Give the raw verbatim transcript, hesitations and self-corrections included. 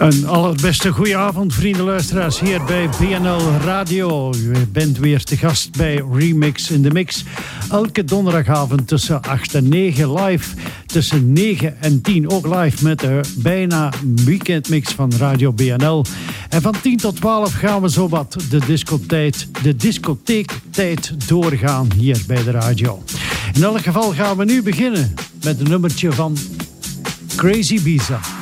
Een allerbeste goeie avond, vrienden luisteraars, hier bij B N L Radio. U bent weer te gast bij Remix in de Mix. Elke donderdagavond tussen acht en negen live. Tussen negen en tien ook live met de bijna weekendmix van Radio B N L. En van tien tot twaalf gaan we zowat de discotheek, de discotheektijd doorgaan hier bij de radio. In elk geval gaan we nu beginnen met een nummertje van Crazy Biza.